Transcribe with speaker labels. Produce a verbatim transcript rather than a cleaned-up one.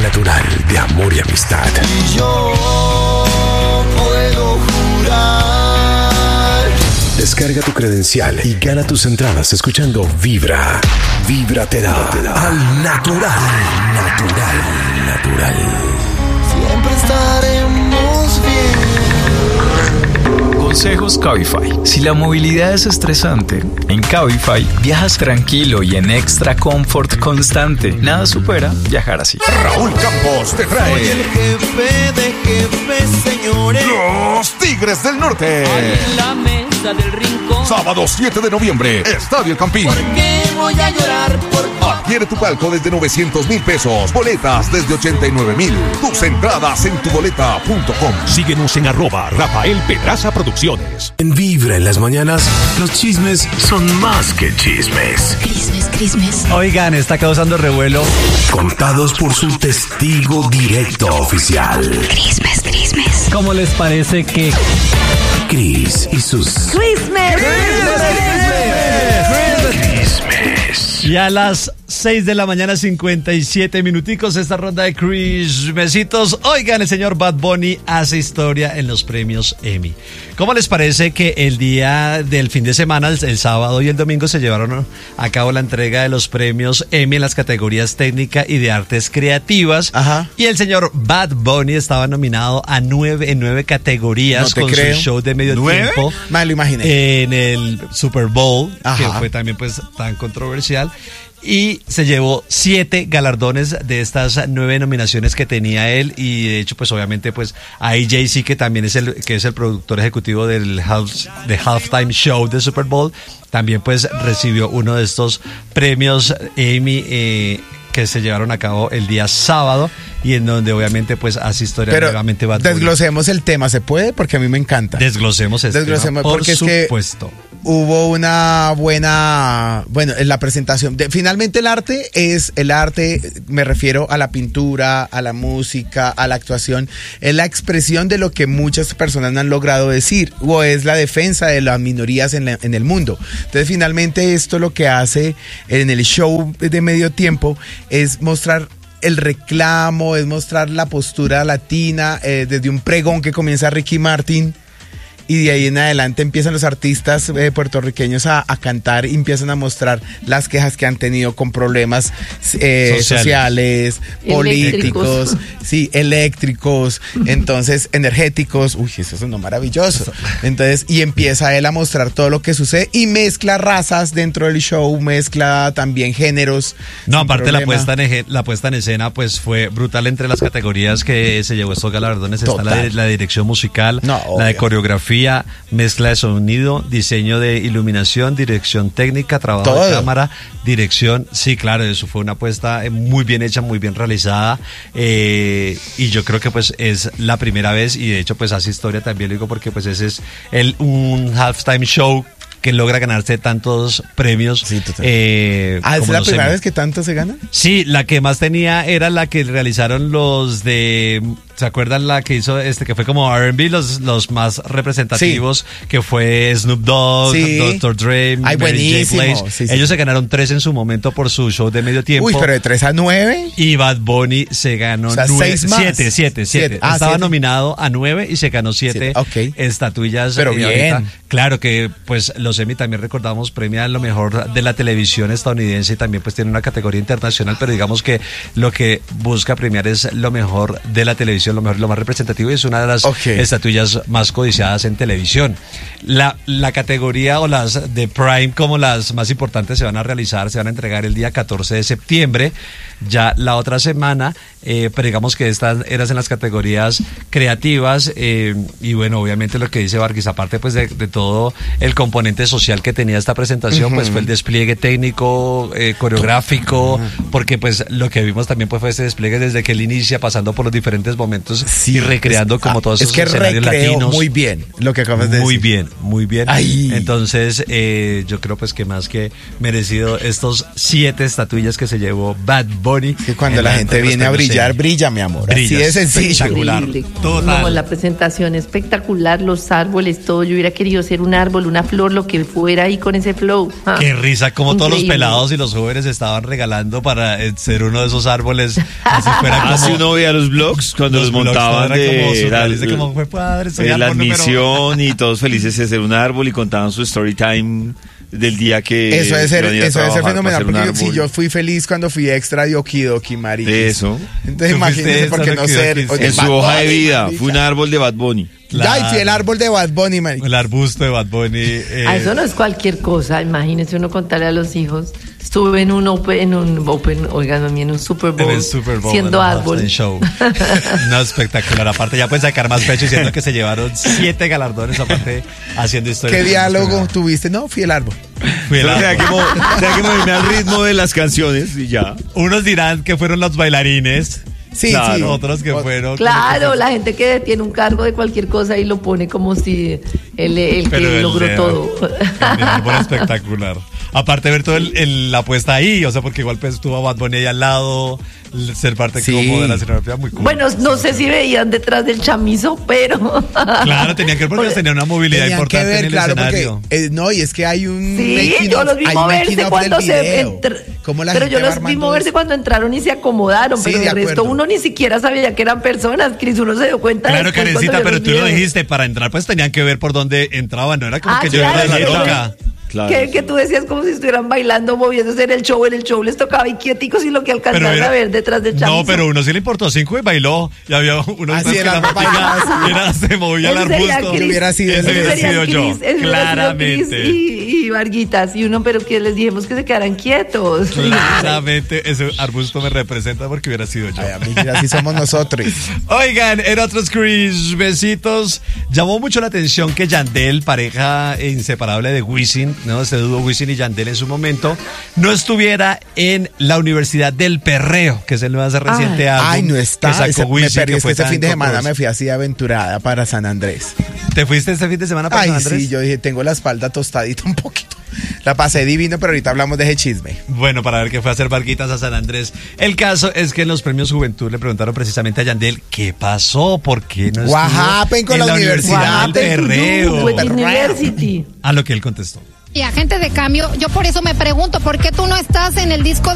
Speaker 1: natural de amor y amistad.
Speaker 2: Y yo puedo jurar.
Speaker 1: Descarga tu credencial y gana tus entradas escuchando Vibra. Vibra te da al natural, natural, natural.
Speaker 2: Siempre estaremos bien.
Speaker 3: Consejos Cabify. Si la movilidad es estresante, en Cabify viajas tranquilo y en extra comfort constante. Nada supera viajar así.
Speaker 4: Raúl Campos te trae
Speaker 2: Soy el jefe de jefes, señores.
Speaker 4: Los Tigres del Norte.
Speaker 5: En la mesa del rincón.
Speaker 4: Sábado siete de noviembre, Estadio El Campín.
Speaker 2: ¿Por qué voy a llorar por
Speaker 4: Adquiere tu palco desde novecientos mil pesos. Boletas desde ochenta y nueve mil. Tus entradas en tuboleta punto com.
Speaker 6: Síguenos en arroba Rafael Pedraza Producciones.
Speaker 1: En Vibra en las mañanas, los chismes son más que chismes.
Speaker 7: Crismes, crismes.
Speaker 8: Oigan, está causando revuelo.
Speaker 1: Contados por su testigo directo oficial.
Speaker 7: Crismes, crismes.
Speaker 8: ¿Cómo les parece que
Speaker 1: Cris y sus
Speaker 7: Crismes.
Speaker 1: chismes?
Speaker 8: Y a las seis de la mañana, cincuenta y siete minuticos, esta ronda de crismecitos. Oigan, el señor Bad Bunny hace historia en los premios Emmy. ¿Cómo les parece que el día del fin de semana, el, el sábado y el domingo, se llevaron a cabo la entrega de los premios Emmy en las categorías técnica y de artes creativas?
Speaker 9: Ajá.
Speaker 8: Y el señor Bad Bunny estaba nominado a nueve, en nueve categorías
Speaker 9: No te
Speaker 8: con
Speaker 9: creo.
Speaker 8: su show de medio
Speaker 9: ¿Nueve?
Speaker 8: tiempo.
Speaker 9: Me lo imaginé.
Speaker 8: En el Super Bowl,
Speaker 9: Ajá.
Speaker 8: que fue también pues tan controversial. Y se llevó siete galardones de estas nueve nominaciones que tenía él. Y de hecho, pues obviamente, pues ahí Jay-Z, que también es el, que es el productor ejecutivo del half, de Halftime Show de Super Bowl, también pues recibió uno de estos premios Emmy eh, que se llevaron a cabo el día sábado, y en donde obviamente pues hace historia.
Speaker 9: Pero
Speaker 8: nuevamente Bad Bunny.
Speaker 9: desglosemos el tema, ¿se puede? Porque a mí me encanta.
Speaker 8: Desglosemos este
Speaker 9: Desglosemos,
Speaker 8: tema, por
Speaker 9: porque es que
Speaker 8: supuesto.
Speaker 9: Hubo una buena, bueno, en la presentación. De, finalmente el arte es, el arte, me refiero a la pintura, a la música, a la actuación, es la expresión de lo que muchas personas han logrado decir, o es la defensa de las minorías en, la, en el mundo. Entonces finalmente esto lo que hace en el show de medio tiempo es mostrar el reclamo, es mostrar la postura latina, eh, desde un pregón que comienza Ricky Martin. Y de ahí en adelante empiezan los artistas eh, puertorriqueños a, a cantar y empiezan a mostrar las quejas que han tenido con problemas eh, sociales. sociales, políticos, sí, eléctricos, entonces energéticos. Uy, eso es uno maravilloso. Entonces, y empieza él a mostrar todo lo que sucede y mezcla razas dentro del show, mezcla también géneros.
Speaker 8: No, aparte la puesta, en, la puesta en escena pues fue brutal. Entre las categorías que se llevó estos galardones está la, de, la dirección musical,
Speaker 9: no,
Speaker 8: la de coreografía, mezcla de sonido, diseño de iluminación, dirección técnica, trabajo
Speaker 9: Todo.
Speaker 8: de cámara, dirección. Sí, claro, eso fue una apuesta muy bien hecha, muy bien realizada, eh, y yo creo que pues es la primera vez, y de hecho pues hace historia también, lo digo porque pues ese es el, un halftime show que logra ganarse tantos premios.
Speaker 9: Sí, total.
Speaker 8: Eh,
Speaker 9: ah, ¿es
Speaker 8: como
Speaker 9: la
Speaker 8: no
Speaker 9: primera
Speaker 8: sé.
Speaker 9: vez que tanto se gana?
Speaker 8: Sí, la que más tenía era la que realizaron los de, ¿se acuerdan la que hizo este que fue como R and B, los, los más representativos, sí, que fue Snoop Dogg,
Speaker 9: sí,
Speaker 8: doctor Dre,
Speaker 9: Ay,
Speaker 8: Mary J. Blige?
Speaker 9: Sí, sí.
Speaker 8: Ellos se ganaron tres en su momento por su show de medio tiempo.
Speaker 9: Uy, pero de tres a nueve.
Speaker 8: Y Bad Bunny se ganó, o sea, nueve,
Speaker 9: seis más.
Speaker 8: siete, siete, siete. siete.
Speaker 9: Ah,
Speaker 8: Estaba
Speaker 9: siete.
Speaker 8: nominado a nueve y se ganó siete, siete. Okay. estatuillas.
Speaker 9: Pero bien.
Speaker 8: Ahorita. Claro que pues los Emmy también recordamos premia lo mejor de la televisión estadounidense, y también pues tiene una categoría internacional, pero digamos que lo que busca premiar es lo mejor de la televisión, lo mejor, lo más representativo, y es una de las okay. estatuillas más codiciadas en televisión. La, la categoría o las de Prime, como las más importantes, se van a realizar, se van a entregar el día catorce de septiembre, ya la otra semana, eh, pero digamos que estas eran en las categorías creativas, eh, y bueno, obviamente lo que dice Vargas, aparte pues de, de todo el componente social que tenía esta presentación, uh-huh. pues fue el despliegue técnico, eh, coreográfico, uh-huh. porque pues lo que vimos también pues fue ese despliegue desde que él inicia, pasando por los diferentes momentos momentos
Speaker 9: Sí,
Speaker 8: y recreando
Speaker 9: es,
Speaker 8: como todos
Speaker 9: es
Speaker 8: esos
Speaker 9: que
Speaker 8: escenarios
Speaker 9: recreó
Speaker 8: latinos.
Speaker 9: muy bien lo que acabas de
Speaker 8: Muy
Speaker 9: decir.
Speaker 8: bien, muy bien.
Speaker 9: Ay.
Speaker 8: Entonces, eh, yo creo pues que más que merecido estos siete estatuillas que se llevó Bad Bunny.
Speaker 9: Que cuando
Speaker 8: en
Speaker 9: la gente
Speaker 8: en los
Speaker 9: viene a
Speaker 8: premios
Speaker 9: brillar,
Speaker 8: Emmy.
Speaker 9: brilla, mi amor. Así
Speaker 8: Brilla,
Speaker 9: de sencillo.
Speaker 8: espectacular.
Speaker 5: Increíble.
Speaker 8: Total.
Speaker 5: No, la presentación espectacular, los árboles, todo. Yo hubiera querido ser un árbol, una flor, lo que fuera ahí con ese flow. Ah,
Speaker 8: Qué risa, como todos los
Speaker 5: increíble.
Speaker 8: pelados y los jóvenes estaban regalando para eh, ser uno de esos árboles. Así fuera como...
Speaker 10: Así uno veía los vlogs cuando los,
Speaker 8: Los vlogs,
Speaker 10: montaban
Speaker 8: era como
Speaker 10: de
Speaker 8: surrealista,
Speaker 10: la,
Speaker 8: como fue padre, soy
Speaker 10: eh, la
Speaker 8: árbol número-
Speaker 10: admisión y todos felices de ser un árbol y contaban su story time del día que
Speaker 9: Eso debe ser,
Speaker 10: iban a ir a
Speaker 9: eso debe ser
Speaker 10: trabajar para
Speaker 9: fenomenal,
Speaker 10: ser un
Speaker 9: porque si
Speaker 10: árbol.
Speaker 9: yo fui feliz cuando fui extra de Okidoki, marica.
Speaker 10: Eso.
Speaker 9: Entonces
Speaker 8: Tú
Speaker 9: imagínense
Speaker 8: fuiste
Speaker 9: por qué
Speaker 8: extra
Speaker 9: no
Speaker 8: de
Speaker 9: ser...
Speaker 8: Okidoki,
Speaker 9: oye,
Speaker 10: En su
Speaker 9: Bad
Speaker 10: hoja de
Speaker 9: Bunny,
Speaker 10: vida
Speaker 9: marica.
Speaker 10: fue un árbol de Bad Bunny.
Speaker 9: Ya, y fui el árbol de Bad Bunny, marica.
Speaker 8: El arbusto de Bad Bunny. eh,
Speaker 5: Ah, eso no es cualquier cosa, imagínese uno contarle a los hijos. Estuve en un open, en un open, oigan, a mí en un Super Bowl,
Speaker 8: en el Super Bowl,
Speaker 5: siendo
Speaker 8: en el
Speaker 5: árbol.
Speaker 8: halftime show. No, espectacular. Aparte, ya pueden sacar más pecho diciendo que se llevaron siete galardones, aparte, haciendo historia.
Speaker 9: ¿Qué diálogo tuviste? No, fui el árbol.
Speaker 8: Fui el
Speaker 10: Solo tenía
Speaker 8: árbol.
Speaker 10: que, mo- tenía que moverme al ritmo de las canciones y ya.
Speaker 8: Unos dirán que fueron los bailarines.
Speaker 9: Sí,
Speaker 10: Claro.
Speaker 9: sí.
Speaker 8: Otros que fueron.
Speaker 5: Claro, la gente que tiene un cargo de cualquier cosa y lo pone como si el, el
Speaker 8: Pero
Speaker 5: que
Speaker 8: el
Speaker 5: logró
Speaker 8: de-
Speaker 5: todo.
Speaker 8: El árbol espectacular. Aparte de ver todo el, el- la puesta ahí, o sea, porque igual pues estuvo Bad Bunny ahí al lado, l- ser parte
Speaker 9: Sí.
Speaker 8: como de la escenografía muy cool.
Speaker 5: Bueno, no sé si veían detrás del chamizo, pero...
Speaker 8: Claro, tenían que ver porque tenían una movilidad
Speaker 9: Tenían que
Speaker 8: importante
Speaker 9: ver,
Speaker 8: en el
Speaker 9: claro,
Speaker 8: escenario.
Speaker 9: porque eh, no, y es que hay un
Speaker 5: Sí,
Speaker 9: making
Speaker 5: yo
Speaker 9: of-
Speaker 5: los vi
Speaker 9: hay un
Speaker 5: moverse
Speaker 9: making of
Speaker 5: cuando
Speaker 9: del
Speaker 5: se
Speaker 9: video.
Speaker 5: entr-
Speaker 9: Cómo la
Speaker 5: pero
Speaker 9: gente
Speaker 5: yo
Speaker 9: va
Speaker 5: los vi
Speaker 9: armando
Speaker 5: moverse
Speaker 9: eso.
Speaker 5: cuando entraron y se acomodaron,
Speaker 9: Sí,
Speaker 5: pero
Speaker 9: de
Speaker 5: de resto
Speaker 9: acuerdo.
Speaker 5: uno ni siquiera sabía que eran personas. Cris, uno se dio cuenta.
Speaker 8: Claro,
Speaker 5: después
Speaker 8: Karencita,
Speaker 5: cuando vio
Speaker 8: pero
Speaker 5: los
Speaker 8: tú lo
Speaker 5: videos.
Speaker 8: dijiste, para entrar pues tenían que ver por dónde entraban, no era como
Speaker 5: Ah,
Speaker 8: que yo
Speaker 5: claro,
Speaker 8: era de la
Speaker 5: sí,
Speaker 8: loca.
Speaker 10: Claro.
Speaker 5: Que, que tú decías como si estuvieran bailando, moviéndose en el show, en el show les tocaba y quieticos y lo que alcanzaron
Speaker 8: era-
Speaker 5: a ver detrás del chamizo.
Speaker 8: No, pero uno sí le importó cinco y bailó. Y había uno
Speaker 9: Así
Speaker 8: que
Speaker 9: era,
Speaker 8: la
Speaker 9: no bailaba
Speaker 8: música
Speaker 9: así.
Speaker 8: era, se movía el
Speaker 5: Ese sería
Speaker 8: arbusto.
Speaker 5: Chris.
Speaker 9: Hubiera sido
Speaker 8: Ese
Speaker 9: ese
Speaker 8: hubiera
Speaker 5: sería
Speaker 8: sido yo,
Speaker 5: Chris, ese hubiera sido
Speaker 8: claramente.
Speaker 5: Chris y, y Varguitas. Y uno, pero que les dijimos que se quedaran quietos.
Speaker 8: Claramente ese arbusto me representa porque hubiera sido yo.
Speaker 9: Ay, amiga, así somos nosotros.
Speaker 8: Oigan, en otros Chris, besitos. Llamó mucho la atención que Yandel, pareja inseparable de Wisin, ¿no? Este dúo Wisin y Yandel en su momento, no estuviera en la Universidad del Perreo, que es el más reciente álbum
Speaker 9: Ay, no está.
Speaker 8: que sacó
Speaker 9: Ese- me
Speaker 8: Wisin,
Speaker 9: perdí,
Speaker 8: que
Speaker 9: es que
Speaker 8: fue
Speaker 9: este
Speaker 8: tan
Speaker 9: fin de semana
Speaker 8: controversial.
Speaker 9: me fui así de aventurada para San Andrés.
Speaker 8: ¿Te fuiste este fin de semana para
Speaker 9: Ay,
Speaker 8: San Andrés?
Speaker 9: sí, yo dije, tengo la espalda tostadita un poquito. La pasé divino, pero ahorita hablamos de ese chisme.
Speaker 8: Bueno, para ver qué fue a hacer Varguitas a San Andrés. El caso es que en los premios Juventud le preguntaron precisamente a Yandel qué pasó, por qué no
Speaker 9: What
Speaker 8: estuvo
Speaker 9: happened con
Speaker 8: en
Speaker 9: la universidad?
Speaker 8: del Perreo.
Speaker 5: With University.
Speaker 8: A lo que él contestó.
Speaker 11: Y agente de cambio, yo por eso me pregunto, ¿por qué tú no estás en el disco